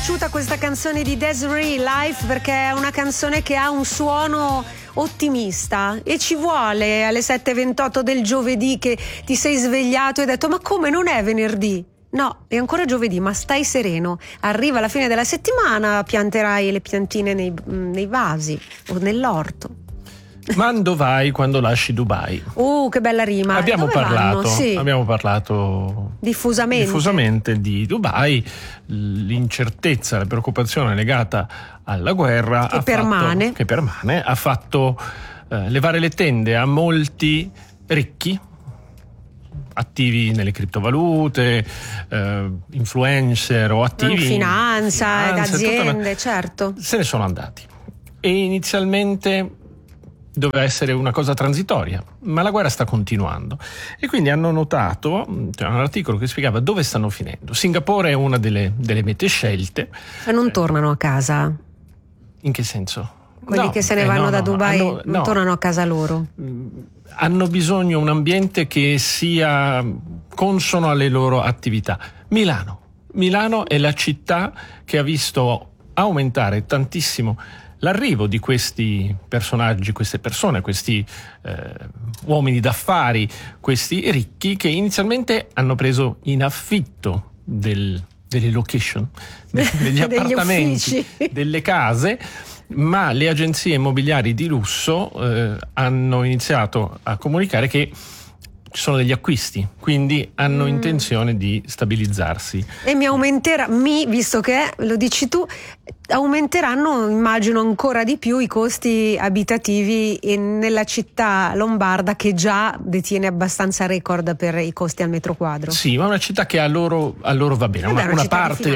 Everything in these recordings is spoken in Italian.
piaciuta questa canzone di Desiree, Life, perché è una canzone che ha un suono ottimista e ci vuole alle 7:28 del giovedì che ti sei svegliato e hai detto: ma come, non è venerdì? No, è ancora giovedì, ma stai sereno, arriva la fine della settimana, pianterai le piantine nei vasi o nell'orto. Quando vai, quando lasci Dubai? Che bella rima. Abbiamo parlato, sì. abbiamo parlato diffusamente di Dubai, l'incertezza, la preoccupazione legata alla guerra che permane, ha fatto levare le tende a molti ricchi attivi nelle criptovalute, influencer o attivi in finanza ed aziende, certo. Se ne sono andati. E inizialmente doveva essere una cosa transitoria, ma la guerra sta continuando e quindi hanno notato, c'è un articolo che spiegava dove stanno finendo. Singapore è una delle mete scelte. E non tornano a casa? In che senso? Quelli che se ne vanno da Dubai non tornano a casa loro? Hanno bisogno di un ambiente che sia consono alle loro attività. Milano è la città che ha visto aumentare tantissimo l'arrivo di questi personaggi, queste persone, questi uomini d'affari, questi ricchi che inizialmente hanno preso in affitto delle location, degli appartamenti, delle case, ma le agenzie immobiliari di lusso hanno iniziato a comunicare che ci sono degli acquisti, quindi hanno intenzione di stabilizzarsi. E visto che lo dici tu, aumenteranno, immagino, ancora di più i costi abitativi nella città lombarda, che già detiene abbastanza record per i costi al metro quadro. Sì, ma è una città che a loro va bene, una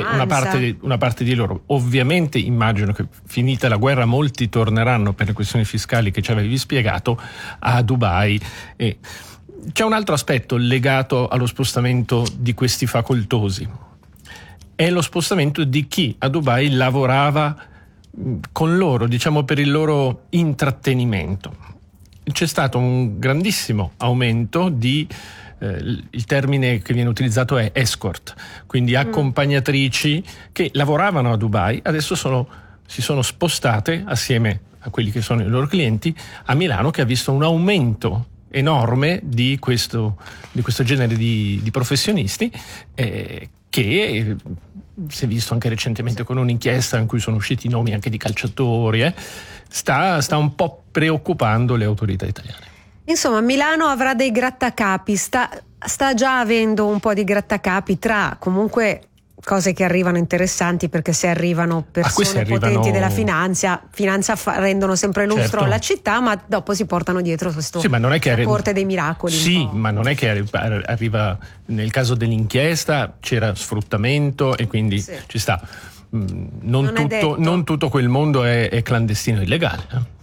parte di loro. Ovviamente immagino che finita la guerra molti torneranno, per le questioni fiscali che ci avevi spiegato, a Dubai. E c'è un altro aspetto legato allo spostamento di questi facoltosi. È lo spostamento di chi a Dubai lavorava con loro, diciamo, per il loro intrattenimento. C'è stato un grandissimo aumento il termine che viene utilizzato è escort, quindi accompagnatrici che lavoravano a Dubai, adesso si sono spostate assieme a quelli che sono i loro clienti a Milano, che ha visto un aumento enorme di questo genere di professionisti, che si è visto anche recentemente con un'inchiesta in cui sono usciti i nomi anche di calciatori, sta un po' preoccupando le autorità italiane. Insomma, Milano avrà dei grattacapi, sta già avendo un po' di grattacapi tra comunque cose che arrivano interessanti, perché se arrivano persone potenti della finanza rendono sempre lustro alla città, ma dopo si portano dietro questo corte dei miracoli. Sì, ma non è che arriva, nel caso dell'inchiesta c'era sfruttamento e quindi ci sta. Non tutto quel mondo è clandestino, illegale.